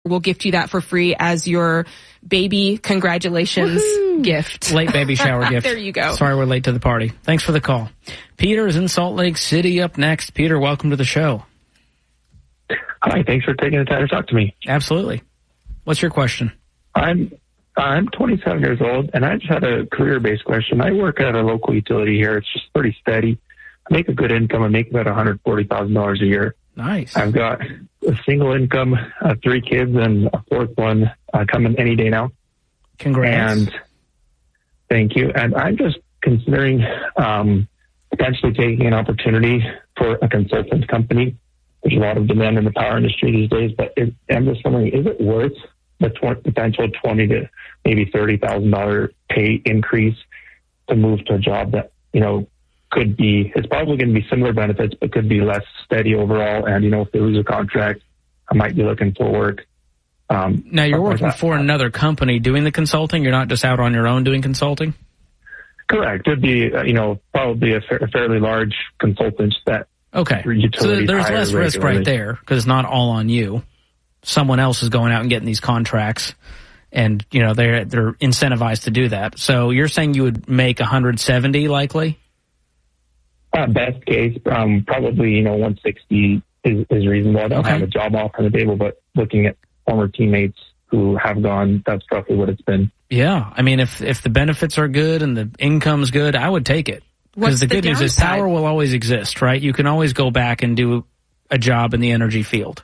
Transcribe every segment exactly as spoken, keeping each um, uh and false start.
we'll gift you that for free as your baby congratulations Woo-hoo. gift. Late baby shower gift. There you go. Sorry we're late to the party. Thanks for the call. Peter is in Salt Lake City up next. Peter, welcome to the show. Hi, thanks for taking the time to talk to me. Absolutely. What's your question? I'm I'm twenty-seven years old, and I just had a career-based question. I work at a local utility here. It's just pretty steady. I make a good income. I make about one hundred forty thousand dollars a year. Nice. I've got a single income, uh, three kids, and a fourth one uh, coming any day now. Congrats. And thank you. And I'm just considering um, potentially taking an opportunity for a consultant company. There's a lot of demand in the power industry these days, but it, I'm just wondering, is it worth the tw- potential twenty to maybe thirty thousand dollars pay increase to move to a job that, you know, could be, it's probably going to be similar benefits, but could be less steady overall. And, you know, if they lose a contract, I might be looking for work. Um, now, you're working like for another company doing the consulting? You're not just out on your own doing consulting? Correct. It would be, uh, you know, probably a, fa- a fairly large consultant that Okay. So there's less risk regularly. Right there because it's not all on you. Someone else is going out and getting these contracts, and, you know, they're they're incentivized to do that. So you're saying you would make one hundred seventy likely? Uh, best case, um, probably, you know, one sixty is, is reasonable. I don't okay. have a job offer on the table, but looking at former teammates who have gone, that's roughly what it's been. Yeah. I mean, if, if the benefits are good and the income's good, I would take it. Because the, the good downside? news is power will always exist, right? You can always go back and do a job in the energy field.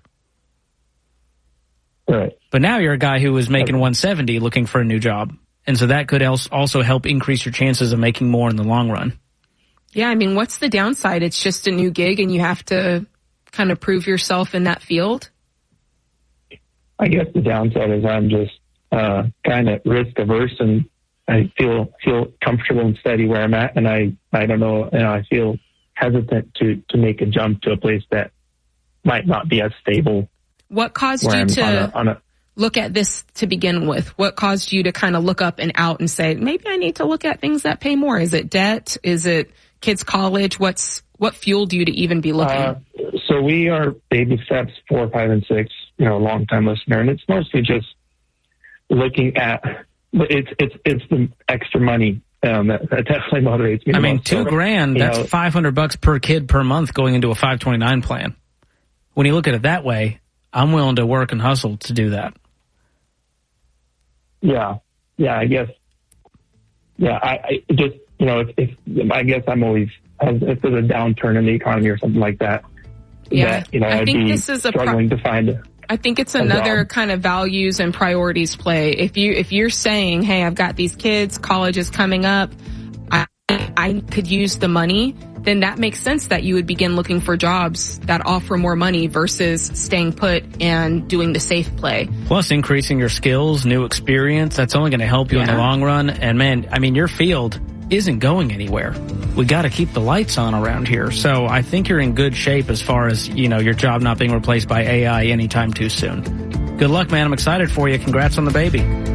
Right. But now you're a guy who is making one seventy looking for a new job. And so that could also help increase your chances of making more in the long run. Yeah, I mean, what's the downside? It's just a new gig and you have to kind of prove yourself in that field? I guess the downside is I'm just uh, kind of risk averse, and I feel feel comfortable and steady where I'm at, and I, I don't know, you know, I feel hesitant to, to make a jump to a place that might not be as stable. What caused you I'm to on a, on a, look at this to begin with? What caused you to kind of look up and out and say, maybe I need to look at things that pay more? Is it debt? Is it kids' college? What's what fueled you to even be looking? Uh, so we are baby steps four, five, and six. You know, long time listener, and it's mostly just looking at. It's it's it's the extra money um, that, that definitely motivates me. I mean, most. two so, grand. That's know, five hundred bucks per kid per month going into a five twenty nine plan. When you look at it that way, I'm willing to work and hustle to do that. Yeah, yeah, I guess. Yeah, I, I just you know, if, if I guess I'm always if there's a downturn in the economy or something like that. Yeah, that, you know, I I'd think be this is a struggling pro- to find. I think it's another kind of values and priorities play. If you if you're saying, "Hey, I've got these kids, college is coming up, I I could use the money," then that makes sense that you would begin looking for jobs that offer more money versus staying put and doing the safe play. Plus, increasing your skills, new experience, that's only going to help you yeah. in the long run. And man, I mean, your field isn't going anywhere. We got to keep the lights on around here. So I think you're in good shape as far as, you know, your job not being replaced by A I anytime too soon. Good luck, man. I'm excited for you. Congrats on the baby.